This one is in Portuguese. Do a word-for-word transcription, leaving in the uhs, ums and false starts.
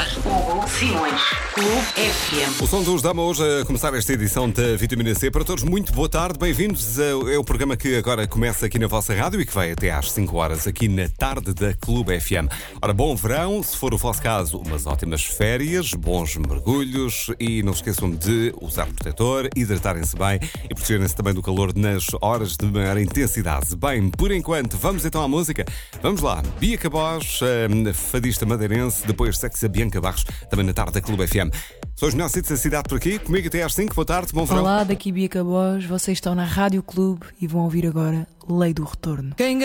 Hugo Simões, Clube F M. O som dos Dama hoje a começar esta edição da Vitamina C. Para todos, muito boa tarde, bem-vindos. É o programa que agora começa aqui na vossa rádio e que vai até às cinco horas aqui na tarde da Clube F M. Ora, bom verão, se for o vosso caso, umas ótimas férias, bons mergulhos e não se esqueçam de usar protetor, hidratarem-se bem e protegerem-se também do calor nas horas de maior intensidade. Bem, por enquanto, vamos então à música. Vamos lá, Bia Cabós, fadista madeirense, depois Sexy Bianca Barros, também na tarde da Clube F M. São os melhores sítios da cidade por aqui, comigo até às cinco, boa tarde, bom verão. Olá, daqui Bia Cabós, vocês estão na Rádio Clube e vão ouvir agora Lei do Retorno. Quem